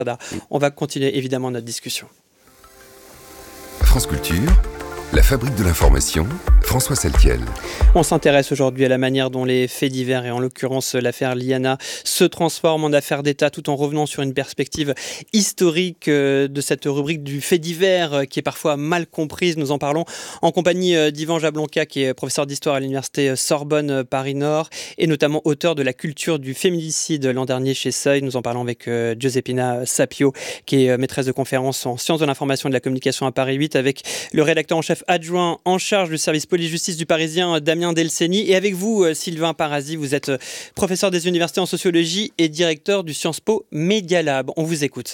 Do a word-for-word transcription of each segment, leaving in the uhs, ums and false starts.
On va continuer évidemment notre discussion. France Culture, la fabrique de l'information, François Saltiel. On s'intéresse aujourd'hui à la manière dont les faits divers, et en l'occurrence l'affaire Liana, se transforment en affaire d'État, tout en revenant sur une perspective historique de cette rubrique du fait divers qui est parfois mal comprise. Nous en parlons en compagnie d'Yvan Jablonka, qui est professeur d'histoire à l'université Sorbonne Paris-Nord et notamment auteur de La culture du féminicide l'an dernier chez Seuil. Nous en parlons avec Giuseppina Sapio, qui est maîtresse de conférences en sciences de l'information et de la communication à Paris huit, avec le rédacteur en chef adjoint en charge du service police-justice du Parisien, Damien Delceni. Et avec vous, Sylvain Parasi, vous êtes professeur des universités en sociologie et directeur du Sciences Po Media Lab. On vous écoute.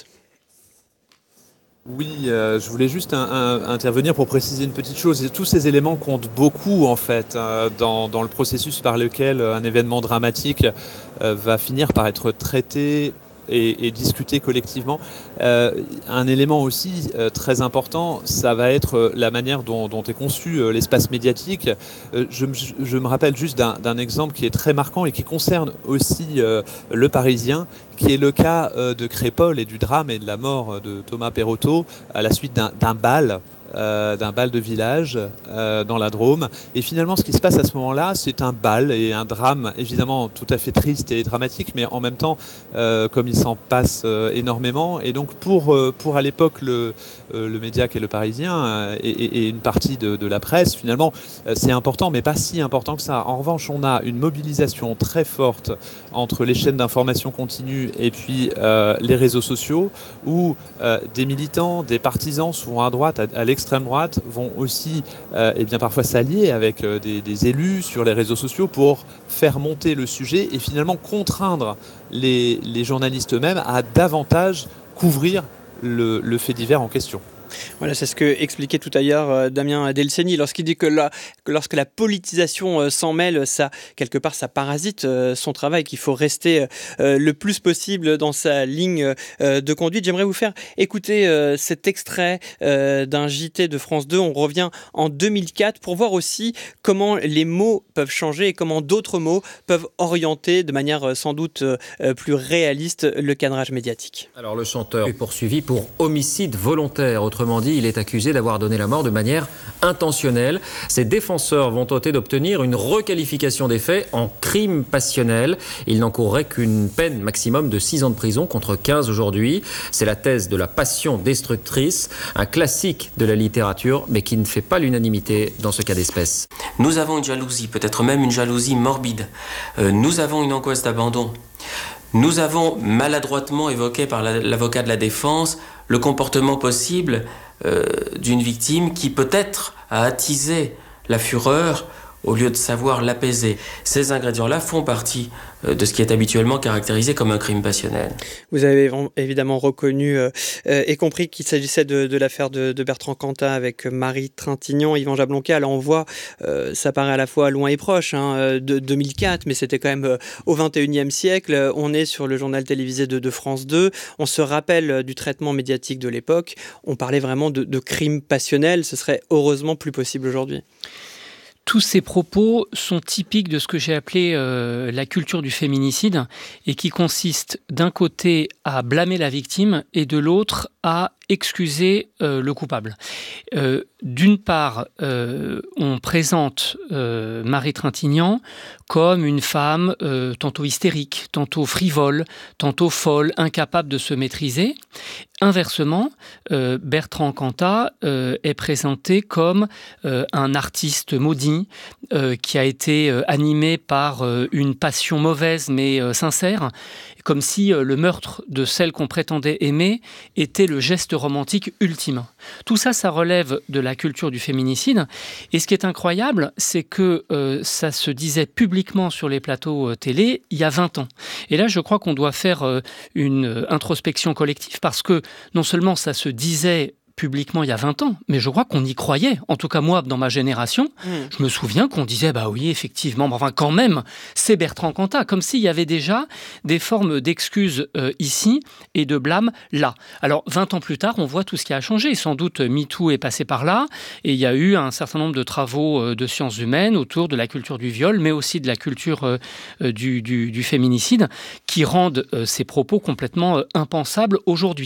Oui, euh, je voulais juste un, un, intervenir pour préciser une petite chose. Tous ces éléments comptent beaucoup en fait euh, dans, dans le processus par lequel un événement dramatique euh, va finir par être traité et, et discuter collectivement. Euh, un élément aussi euh, très important, ça va être la manière dont, dont est conçu euh, l'espace médiatique. Euh, je, je me rappelle juste d'un, d'un exemple qui est très marquant et qui concerne aussi euh, le Parisien, qui est le cas euh, de Crépol et du drame et de la mort de Thomas Perotto à la suite d'un, d'un bal. Euh, d'un bal de village euh, dans la Drôme. Et finalement, ce qui se passe à ce moment-là, c'est un bal et un drame évidemment tout à fait triste et dramatique, mais en même temps, euh, comme il s'en passe euh, énormément. Et donc, pour, euh, pour à l'époque, le, euh, le média qui est le Parisien euh, et, et, et une partie de, de la presse, finalement, euh, c'est important, mais pas si important que ça. En revanche, on a une mobilisation très forte entre les chaînes d'information continue et puis euh, les réseaux sociaux, où euh, des militants, des partisans, souvent à droite, à, à l'extrême droite, vont aussi euh, et bien parfois s'allier avec euh, des, des élus sur les réseaux sociaux pour faire monter le sujet et finalement contraindre les, les journalistes eux-mêmes à davantage couvrir le, le fait divers en question. Voilà, c'est ce que expliquait tout à l'heure euh, Damien Delceni lorsqu'il dit que, la, que lorsque la politisation euh, s'en mêle, ça, quelque part, ça parasite euh, son travail, qu'il faut rester euh, le plus possible dans sa ligne euh, de conduite. J'aimerais vous faire écouter euh, cet extrait euh, d'un J T de France deux. On revient en deux mille quatre pour voir aussi comment les mots peuvent changer et comment d'autres mots peuvent orienter de manière euh, sans doute euh, plus réaliste le cadrage médiatique. Alors le chanteur est poursuivi pour homicide volontaire. Autrement dit, il est accusé d'avoir donné la mort de manière intentionnelle. Ses défenseurs vont tenter d'obtenir une requalification des faits en crime passionnel. Il n'encourrait qu'une peine maximum de six ans de prison contre quinze aujourd'hui. C'est la thèse de la passion destructrice, un classique de la littérature, mais qui ne fait pas l'unanimité dans ce cas d'espèce. Nous avons une jalousie, peut-être même une jalousie morbide. Euh, nous avons une angoisse d'abandon. Nous avons maladroitement évoqué par la, l'avocat de la défense le comportement possible euh, d'une victime qui peut-être a attisé la fureur au lieu de savoir l'apaiser. Ces ingrédients-là font partie euh, de ce qui est habituellement caractérisé comme un crime passionnel. Vous avez évidemment reconnu euh, et compris qu'il s'agissait de, de l'affaire de, de Bertrand Cantat avec Marie Trintignant, Yvan Jablonka. Alors on voit, euh, ça paraît à la fois loin et proche, hein, de deux mille quatre, mais c'était quand même euh, au vingt et unième siècle. On est sur le journal télévisé de, de France deux. On se rappelle du traitement médiatique de l'époque. On parlait vraiment de, de crime passionnel. Ce serait heureusement plus possible aujourd'hui. Tous ces propos sont typiques de ce que j'ai appelé euh, la culture du féminicide et qui consiste d'un côté à blâmer la victime et de l'autre à excuser euh, le coupable. Euh, d'une part, euh, on présente euh, Marie Trintignant comme une femme euh, tantôt hystérique, tantôt frivole, tantôt folle, incapable de se maîtriser. Inversement, euh, Bertrand Cantat euh, est présenté comme euh, un artiste maudit euh, qui a été euh, animé par euh, une passion mauvaise mais euh, sincère, comme si euh, le meurtre de celle qu'on prétendait aimer était le geste romantique ultime. Tout ça, ça relève de la culture du féminicide. Et ce qui est incroyable, c'est que euh, ça se disait publiquement sur les plateaux euh, télé il y a vingt ans. Et là, je crois qu'on doit faire euh, une euh, introspection collective parce que non seulement ça se disait publiquement il y a vingt ans, mais je crois qu'on y croyait. En tout cas, moi, dans ma génération, mmh. je me souviens qu'on disait, bah oui, effectivement, enfin quand même, c'est Bertrand Cantat, comme s'il y avait déjà des formes d'excuses euh, ici et de blâme là. Alors, vingt ans plus tard, on voit tout ce qui a changé. Sans doute, MeToo est passé par là, et il y a eu un certain nombre de travaux euh, de sciences humaines autour de la culture du viol, mais aussi de la culture euh, du, du, du féminicide, qui rendent euh, ces propos complètement euh, impensables aujourd'hui.